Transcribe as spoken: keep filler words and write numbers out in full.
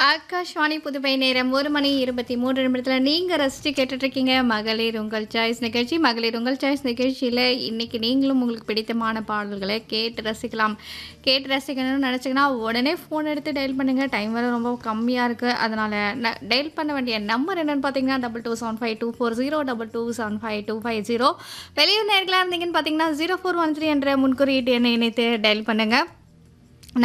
ஆகாஷ்வாணி புதுவை நேரம் ஒரு மணி இருபத்தி மூன்று நிமிடத்தில் நீங்கள் ரசித்து கேட்டுட்ருக்கீங்க மகளிர் உங்கள் சாய்ஸ் நிகழ்ச்சி. மகளிர் உங்கள் சாய்ஸ் நிகழ்ச்சியில் இன்றைக்கி நீங்களும் உங்களுக்கு பிடித்தமான பாடல்களை கேட்டு ரசிக்கலாம். கேட்டு ரசிக்கணும்னு நினச்சிங்கன்னா உடனே ஃபோன் எடுத்து டயல் பண்ணுங்கள். டைம் வேறு ரொம்ப கம்மியாக இருக்குது. அதனால் ந டயல் பண்ண வேண்டிய நம்பர் என்னென்னு பார்த்தீங்கன்னா double two seven five two four zero double two seven five two five zero வெளியூர் நேர்களாக இருந்தீங்கன்னு பார்த்தீங்கன்னா ஜீரோ ஃபோர் ஒன் த்ரீ என்ற முன்குறியீட்டு எண்ணை இணைத்து டயல் பண்ணுங்கள்.